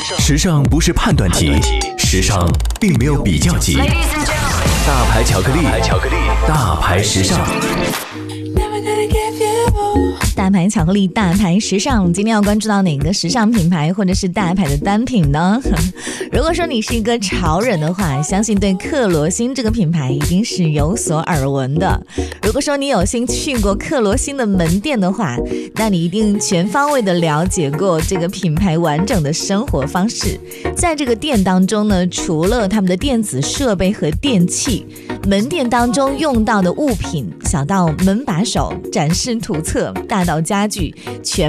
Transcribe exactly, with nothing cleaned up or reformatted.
时尚不是判断题，时尚并没有比较级。大牌巧克力，大牌时尚。 大牌巧克力，大牌时尚，今天要关注到哪个时尚品牌或者是大牌的单品呢？如果说你是一个潮人的话，相信对克罗心这个品牌一定是有所耳闻的。如果说你有幸去过克罗心的门店的话，那你一定全方位的了解过这个品牌完整的生活方式。在这个店当中呢，除了他们的电子设备和电器，门店当中用到的物品，小到门把手、展示图册，大到家具，全